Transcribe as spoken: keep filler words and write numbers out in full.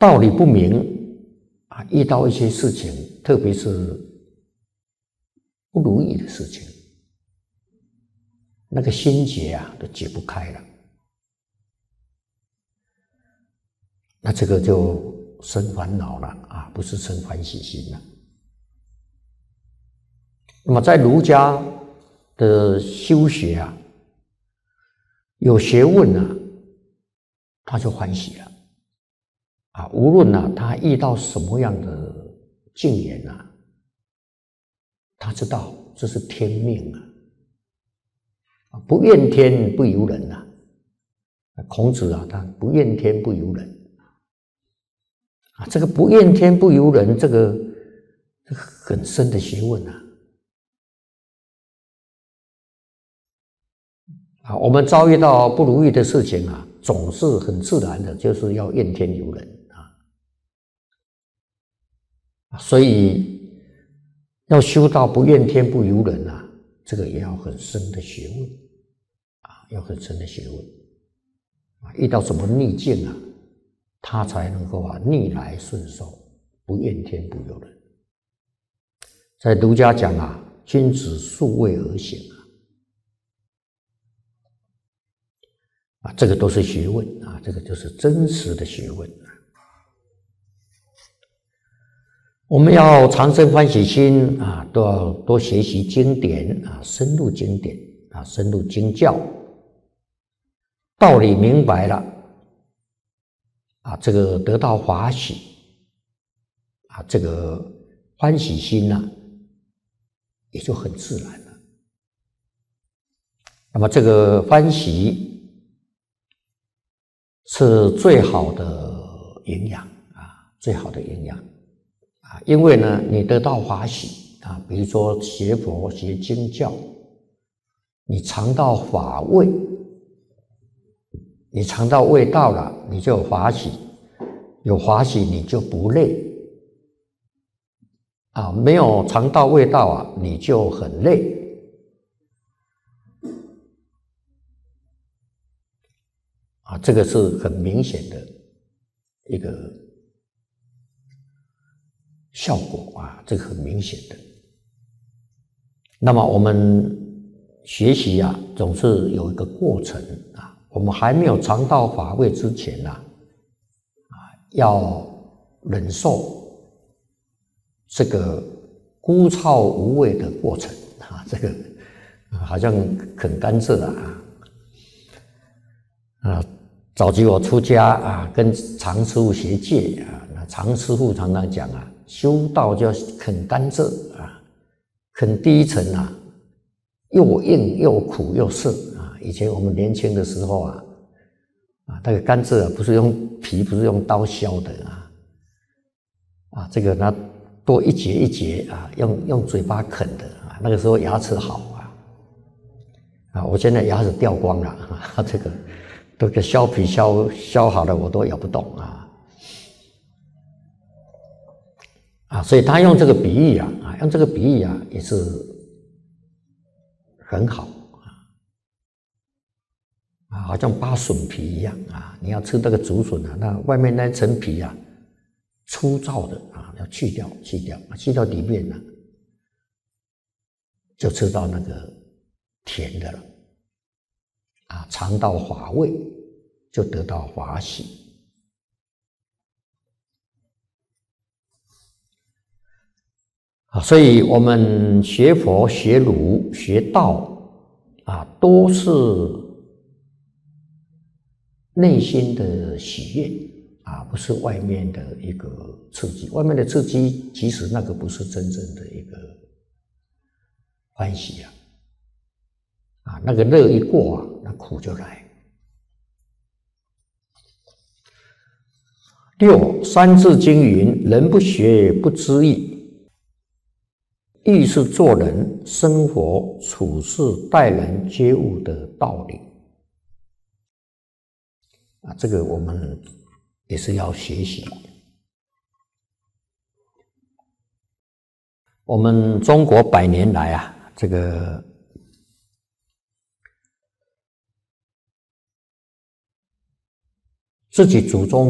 道理不明啊，遇到一些事情，特别是不如意的事情，那个心结啊都解不开了，那这个就生烦恼了啊，不是生欢喜心了。那么在儒家的修学啊，有学问啊，他就欢喜了啊。无论啊他遇到什么样的境缘啊，他知道这是天命啊，不怨天不尤人呐。孔子啊，他不怨天不尤人啊，这个不怨天不尤人，这个这个很深的学问啊。啊，我们遭遇到不如意的事情啊，总是很自然的，就是要怨天尤人啊。所以要修到不怨天不尤人啊，这个也要很深的学问啊，要很深的学问啊。遇到什么逆境啊，他才能够啊逆来顺受，不怨天不尤人。在儒家讲啊，君子数位而行啊。啊，这个都是学问啊，这个就是真实的学问啊。我们要常生欢喜心啊，都要多学习经典啊，深入经典啊，深入经教，道理明白了啊，这个得到法喜啊，这个欢喜心呐、啊，也就很自然了。那么这个欢喜是最好的营养啊，最好的营养啊，因为呢，你得到法喜啊，比如说学佛学经教，你尝到法味，你尝到味道了，你就有法喜，有法喜你就不累啊，没有尝到味道啊，你就很累。啊，这个是很明显的一个效果啊，这个很明显的。那么我们学习啊，总是有一个过程啊，我们还没有尝到法味之前啊，啊，要忍受这个枯燥无味的过程啊，这个好像啃甘蔗啊，啊。早期我出家啊，跟常师父学戒啊，那常师父常常讲啊，修道就要啃甘蔗啊，啃第一层啊，又硬又苦又涩啊。以前我们年轻的时候啊，啊，那个甘蔗啊，不是用皮，不是用刀削的啊，啊，这个呢，多一节一节啊，用用嘴巴啃的啊，那个时候牙齿好啊，啊，我现在牙齿掉光了啊，这个。这个削皮削削好了，我都咬不动啊！啊，所以他用这个比喻啊，啊，用这个比喻啊，也是很好啊！啊，好像扒笋皮一样啊！你要吃那个竹笋啊，那外面那层皮啊，粗糙的啊，要去掉，去掉，去掉里面呢、啊，就吃到那个甜的了。啊，尝到法味，就得到法喜。啊，所以我们学佛、学儒、学道啊，都是内心的喜悦啊，不是外面的一个刺激。外面的刺激，其实那个不是真正的一个欢喜啊。啊，那个热一过啊，那苦就来。六《三字经》云：“人不学不知义。”义是做人、生活、处事、待人接物的道理。啊，这个我们也是要学习。我们中国百年来啊，这个自己祖宗